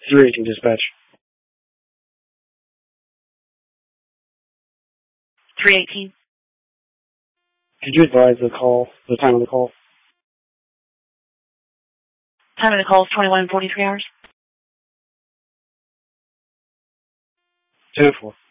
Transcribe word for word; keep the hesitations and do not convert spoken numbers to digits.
three eighteen dispatch. three eighteen. Could you advise the call, the time of the call? Time of the call is twenty-one and forty-three hours. two oh four.